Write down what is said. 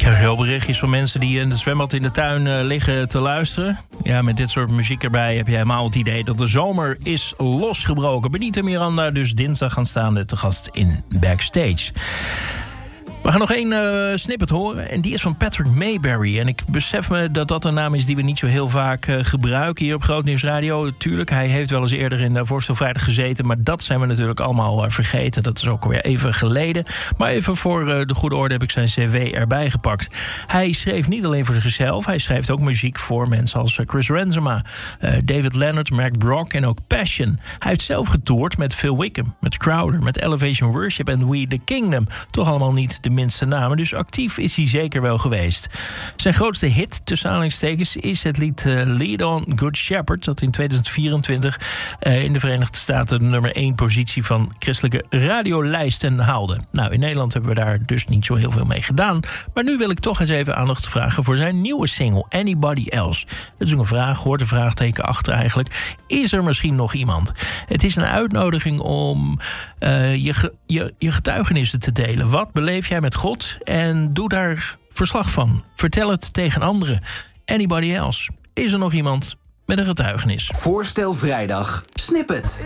krijg veel berichtjes van mensen die in het zwembad in de tuin liggen te luisteren. Ja, met dit soort muziek erbij heb je helemaal het idee dat de zomer is losgebroken. Benita Miranda dus dinsdag aanstaande te gast in Backstage. We gaan nog één snippet horen en die is van Patrick Mayberry. En ik besef me dat dat een naam is die we niet zo heel vaak gebruiken hier op Groot Nieuws Radio. Tuurlijk, hij heeft wel eens eerder in Voorstelvrijdag gezeten, maar dat zijn we natuurlijk allemaal vergeten. Dat is ook alweer even geleden. Maar even voor de goede orde heb ik zijn cv erbij gepakt. Hij schreef niet alleen voor zichzelf, hij schrijft ook muziek voor mensen als Chris Renzema, David Leonard, Mark Brock en ook Passion. Hij heeft zelf getoerd met Phil Wickham, met Crowder, met Elevation Worship en We The Kingdom. Toch allemaal niet de minste namen, dus actief is hij zeker wel geweest. Zijn grootste hit, tussen aanhalingstekens, is het lied Lead On Good Shepherd, dat in 2024 in de Verenigde Staten de nummer 1 positie van christelijke radiolijsten haalde. Nou, in Nederland hebben we daar dus niet zo heel veel mee gedaan, maar nu wil ik toch eens even aandacht vragen voor zijn nieuwe single, Anybody Else. Dat is ook een vraag, hoort een vraagteken achter eigenlijk. Is er misschien nog iemand? Het is een uitnodiging om je getuigenissen te delen. Wat beleef jij met God en doe daar verslag van. Vertel het tegen anderen. Anybody else? Is er nog iemand met een getuigenis? Voorstel vrijdag. Snippet.